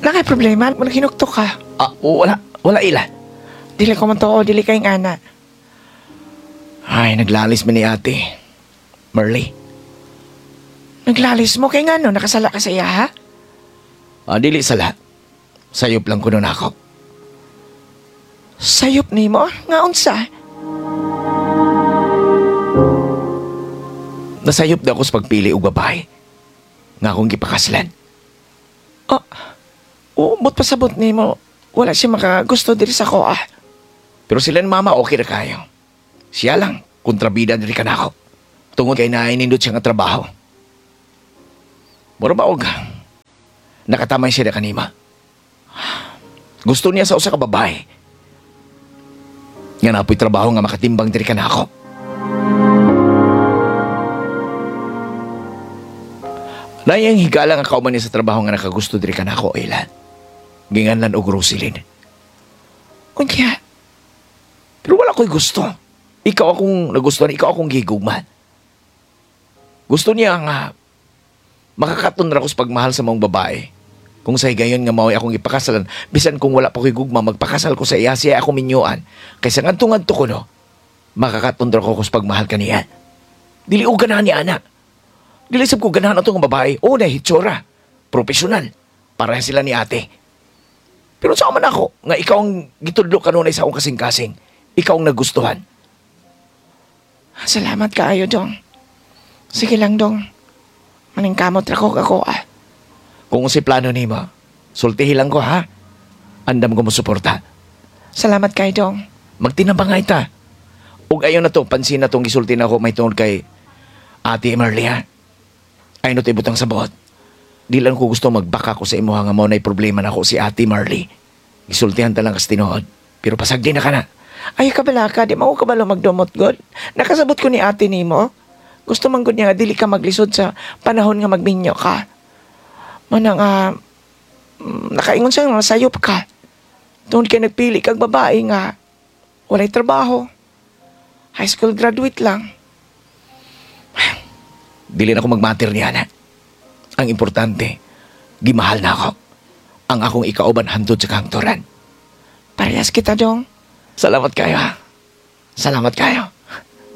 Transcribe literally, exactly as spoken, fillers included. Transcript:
Nakay problema, walang hinukto ka. Ah, wala, wala ila. Dili ko man to, o dili kayong ana. Ay, naglalis man ni ate. Marley. Naglalis mo kay nga no, nakasala ka sa iya ha? Ah, dili sa lahat. Sayop lang ko nun ako. Sayop ni mo, nga unsa? Nasayop na ako sa pagpili og babae. Nga akong gipakaslan. Oh, umot pasabot ni mo. Wala siya makagusto diri sa ko ah. Pero sila ni mama okay na kayo. Siya lang, kontrabida diri ka na ako. Tungod kay nainindot siya nga trabaho. Mura ba og? Nakatamay siya na kanima. Gusto niya sa usa ka babae. Nga napoy trabaho nga makatimbang diri ka na ako. Layang higala nga kauman niya sa trabaho nga nakagusto diri ka na ako, Aylan. Ginganlan og Rosilin. Unya, Pero wala ko'y gusto. Ikaw akong nagustuhan, ikaw akong gigugman. Gusto niya nga makakatunra ko sa pagmahal sa mong babae. Kung sa higayon nga mao'y akong ipakasalan, bisan kung wala pa ko'y gugma, magpakasal ko sa iya, siya ako minyuan. Kaysa ngantong-nganto ko, no, makakatunra ko ko sa pagmahal kaniya. Dili o ganahan ni anak. Dili sab ko ganahan itong babae. O na hitsura. Profesional. Para sila ni ate. Pero sa man ako, nga ikaw ang gitudlo kanunay sa akong kasing-kasing. Ikaw ang nagustuhan. salamat kaayo dong. Sige lang dong. Maningkamot ra ko ako ah. Kung si plano ni mo, sultihi lang ko ha. Andam ko mo suporta. Salamat kay dong. Magtinabang nga ita. Ug ayon na to, pansin na tong gisulti na ako may tungod kay Ate Marley ha. Ay no ibutang sabot. Di lang ko gusto magbaka ko sa imo nga mo na'y problema na ko si Ate Marley. Gisultihan ta lang kas tinuod. Pero pasagdi na ka na. Ay kabala ka, di mo ko kabalo magdumot god. Nakasabot ko ni ate ni mo. Gusto man gud niya nga dili ka maglisod sa panahon nga magminyo ka. Manang ah, mm, nakaingon siya nga sayop ka. Tungod kay nagpili kag babae nga walay trabaho. High school graduate lang. Dili na ako magmater niya na. Ang importante, gimahal na ako. Ang akong ikauban hantod sa kangturan. Parehas kita dong. Salamat kayo ha. Salamat kayo.